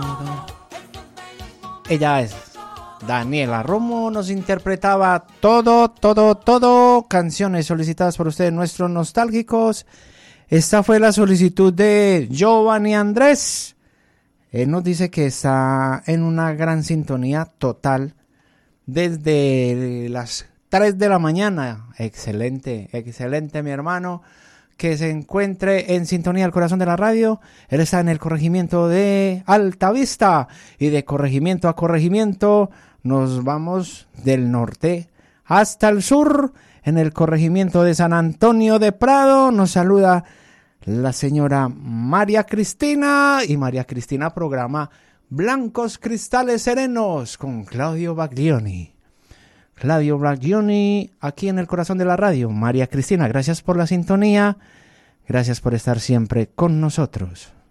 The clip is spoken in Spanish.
Ella es Daniela Romo, nos interpretaba todo, canciones solicitadas por ustedes, nuestros nostálgicos. Esta fue la solicitud de Giovanni Andrés. Él nos dice que está en una gran sintonía total desde las 3 de la mañana. Excelente, mi hermano. Que se encuentre en sintonía al corazón de la radio. Él está en el corregimiento de Altavista. Y de corregimiento a corregimiento nos vamos del norte hasta el sur. En el corregimiento de San Antonio de Prado nos saluda la señora María Cristina. Y María Cristina programa Blancos Cristales Serenos con Claudio Baglioni. Claudio Baglioni, aquí en el corazón de la radio. María Cristina, gracias por la sintonía, gracias por estar siempre con nosotros.